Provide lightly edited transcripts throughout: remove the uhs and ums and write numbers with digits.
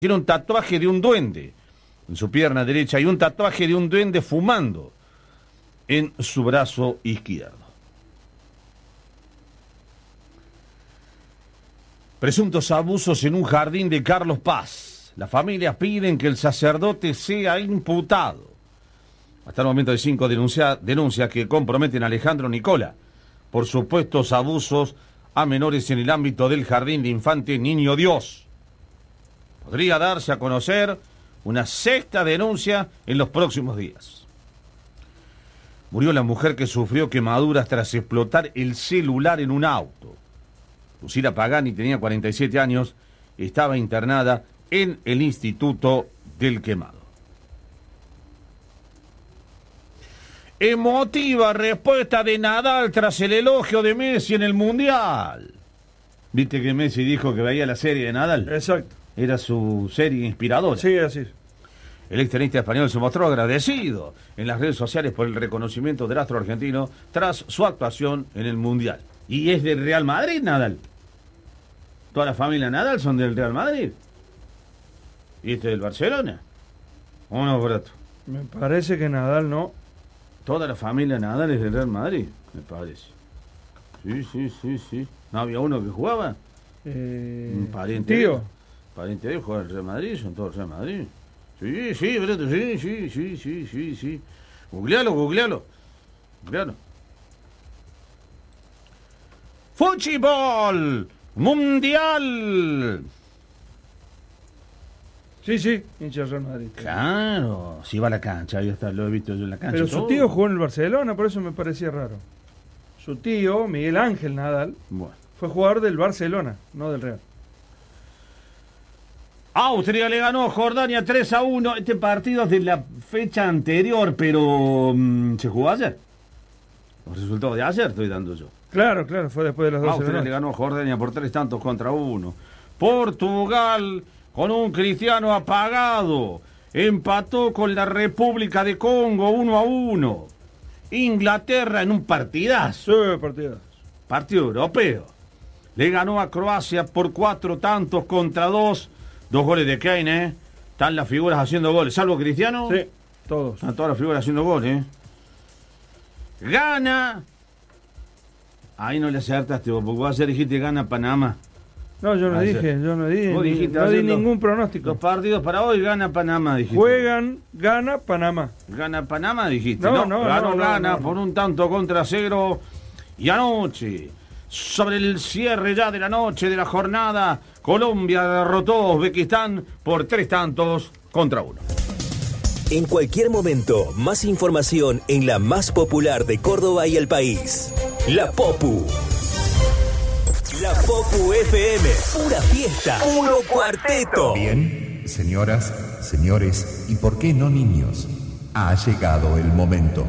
Tiene un tatuaje de un duende en su pierna derecha y un tatuaje de un duende fumando en su brazo izquierdo. Presuntos abusos en un jardín de Carlos Paz. Las familias piden que el sacerdote sea imputado. Hasta el momento hay 5 denuncias que comprometen a Alejandro Nicola por supuestos abusos a menores en el ámbito del jardín de infante Niño Dios. Podría darse a conocer una 6ª denuncia en los próximos días. Murió la mujer que sufrió quemaduras tras explotar el celular en un auto. Lucila Pagani tenía 47 años, estaba internada en el Instituto del Quemado. Emotiva respuesta de Nadal tras el elogio de Messi en el Mundial. ¿Viste que Messi dijo que veía la serie de Nadal? Exacto. Era su serie inspiradora. Sí, así. El extenista español se mostró agradecido en las redes sociales por el reconocimiento del astro argentino tras su actuación en el Mundial. Y es del Real Madrid, Nadal. Toda la familia Nadal son del Real Madrid. ¿Y este del Barcelona? ¿O no, Brato? Me parece que Nadal no. Toda la familia Nadal es del Real Madrid, me parece. Sí. ¿No había uno que jugaba? Un pariente. ¿Tío? Pariente de él juega en el Real Madrid, son todos Real Madrid. Sí, Brato, sí. Googlealo. ¡Fútbol! ¡Mundial! Sí, hincha del Real Madrid. Claro, si va a la cancha, lo he visto yo en la cancha. Pero su tío jugó en el Barcelona, por eso me parecía raro. Su tío, Miguel Ángel Nadal, fue jugador del Barcelona, no del Real. Austria le ganó a Jordania 3-1. Este partido es de la fecha anterior, pero se jugó ayer. Los resultados de ayer estoy dando yo. Claro, fue después de las 12 Austria le ganó a Jordania por 3-1. Portugal, con un Cristiano apagado, empató con la República de Congo 1-1. Inglaterra en un partidazo. Sí, partidazo. Partido europeo. Le ganó a Croacia por 4-2. 2 goles de Kane, Están las figuras haciendo goles. ¿Salvo Cristiano? Sí, todos. Están todas las figuras haciendo goles, Gana. Ahí no le acertaste vos, porque vos ayer dijiste gana Panamá. No, yo no dije, no di ningún pronóstico. Los partidos para hoy gana Panamá, dijiste. Gana Panamá. Gana Panamá, dijiste. No, por un tanto contra 0. Y anoche, sobre el cierre ya de la noche, de la jornada, Colombia derrotó a Uzbekistán por 3-1. En cualquier momento, más información en la más popular de Córdoba y el país. La Popu. La Popu FM. Pura fiesta. Puro cuarteto. Bien, señoras, señores, y por qué no niños, ha llegado el momento.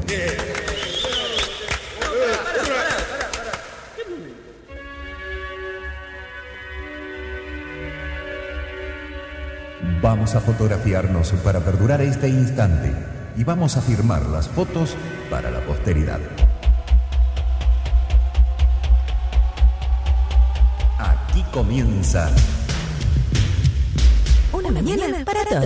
Vamos a fotografiarnos para perdurar este instante y vamos a firmar las fotos para la posteridad. Aquí comienza una mañana para todos.